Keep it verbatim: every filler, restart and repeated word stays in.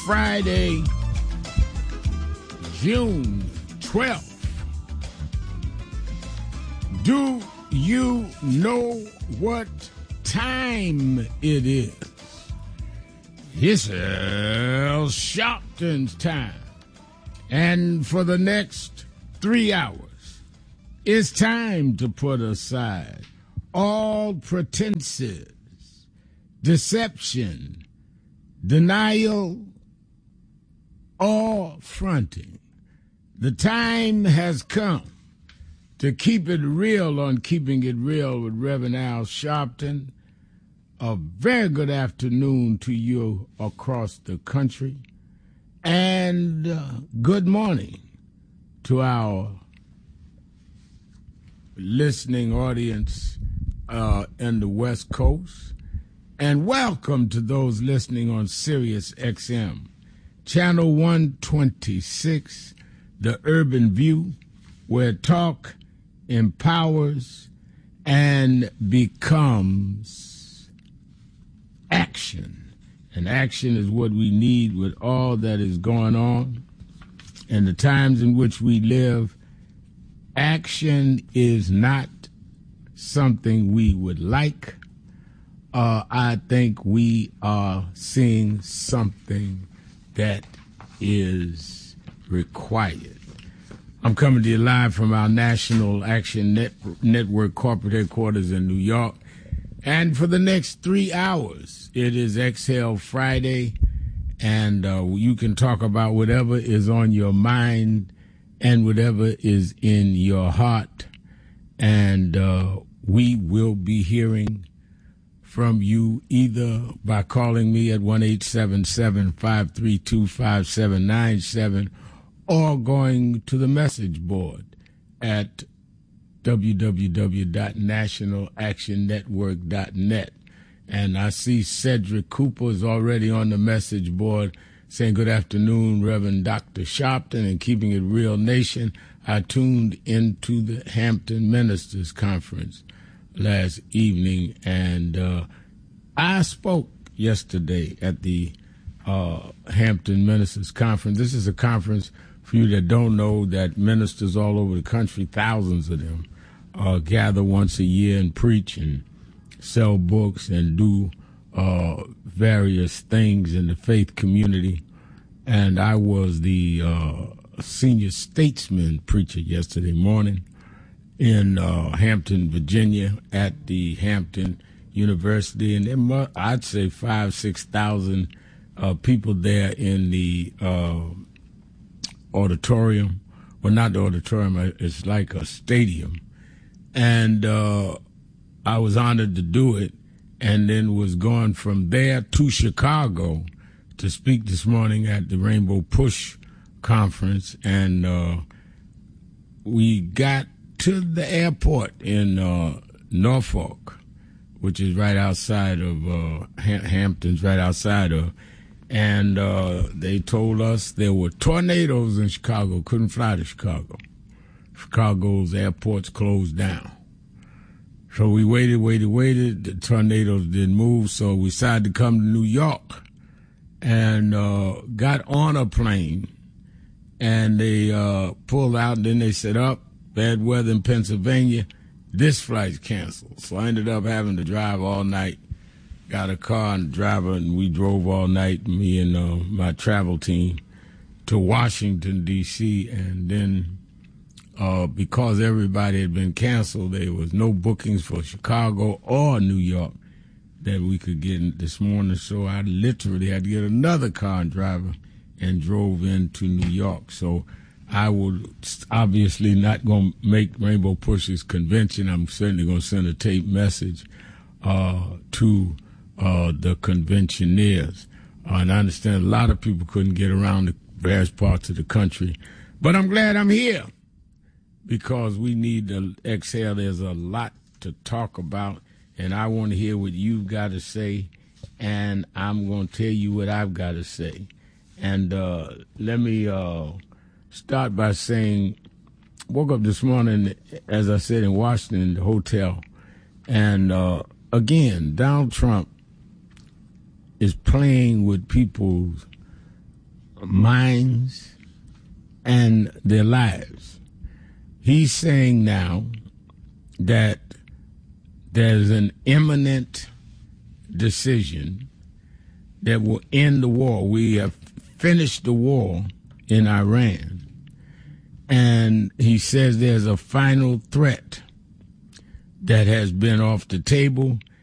Friday, June twelfth. Do you know what time it is? It's Al Sharpton's time. And for the next three hours, it's time to put aside all pretenses, deception, denial, or fronting. The time has come to keep it real on Keeping It Real with Reverend Al Sharpton. A very good afternoon to you across the country. And uh, good morning to our listening audience uh, in the West Coast. And welcome to those listening on Sirius X M, Channel one twenty-six, The Urban View, where talk empowers and becomes action. And action is what we need with all that is going on. And the times in which we live, action is not something we would like. Uh, I think we are seeing something that is required. I'm coming to you live from our National Action Net- Network corporate headquarters in New York. And for the next three hours, it is Exhale Friday, and uh, you can talk about whatever is on your mind and whatever is in your heart. And uh, we will be hearing from you either by calling me at one eight seven seven, five three two, five seven nine seven or going to the message board at w w w dot national action network dot net. And I see Cedric Cooper is already on the message board saying, good afternoon, Reverend Doctor Sharpton and Keeping It Real Nation. I tuned into the Hampton Ministers Conference last evening, and uh, I spoke yesterday at the uh, Hampton Ministers Conference. This is a conference, for you that don't know, that ministers all over the country, thousands of them, uh, gather once a year and preach and sell books and do uh, various things in the faith community. And I was the uh, senior statesman preacher yesterday morning in uh, Hampton, Virginia, at the Hampton University, and there mu- I'd say five, six thousand uh, people there in the uh, auditorium. Well, not the auditorium; it's like a stadium, and uh, I was honored to do it, and then was going from there to Chicago to speak this morning at the Rainbow Push conference, and uh, we got to the airport in uh, Norfolk, which is right outside of uh, Ham- Hampton's, right outside of, and uh, they told us there were tornadoes in Chicago. Couldn't fly to Chicago. Chicago's airport's closed down. So we waited, waited, waited. The tornadoes didn't move, so we decided to come to New York and uh, got on a plane, and they uh, pulled out, and then they said, up. Bad weather in Pennsylvania, this flight's canceled. So I ended up having to drive all night. Got a car and a driver, and we drove all night, me and uh, my travel team, to Washington, D C And then uh, because everybody had been canceled, there was no bookings for Chicago or New York that we could get in this morning. So I literally had to get another car and driver and drove into New York. So I will obviously not going to make Rainbow Push's convention. I'm certainly going to send a tape message uh, to uh, the conventioneers. Uh, and I understand a lot of people couldn't get around the various parts of the country. But I'm glad I'm here because we need to exhale. There's a lot to talk about, and I want to hear what you've got to say, and I'm going to tell you what I've got to say. And uh, let me... Uh, start by saying, woke up this morning, as I said, in Washington, in the hotel, and uh, again, Donald Trump is playing with people's minds and their lives. He's saying now that there's an imminent decision that will end the war. We have finished the war in Iran. And he says there's a final threat that has been off the table,